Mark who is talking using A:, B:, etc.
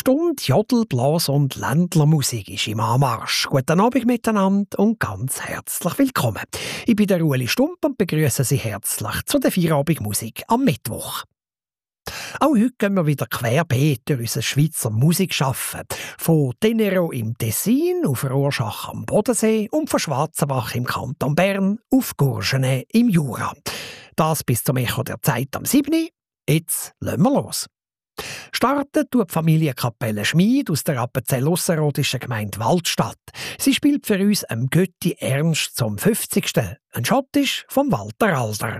A: Stunde Jodel, Blas und Ländlermusik ist im Anmarsch. Guten Abend miteinander und ganz herzlich willkommen. Ich bin der Ueli Stump und begrüße Sie herzlich zu der Feierabendmusik am Mittwoch. Auch heute gehen wir wieder querbeet durch unser Schweizer Musikschaffen. Von Tenero im Tessin auf Rorschach am Bodensee und von Schwarzenbach im Kanton Bern auf Courgenay im Jura. Das bis zum Echo der Zeit am 7. Jetzt lassen wir los. Starten tut die Familienkapelle Schmid aus der Appenzell-Ausserrhodischen Gemeinde Waldstadt. Sie spielt für uns am Götti Ernst zum 50. Ein Schottisch von Walter Alder.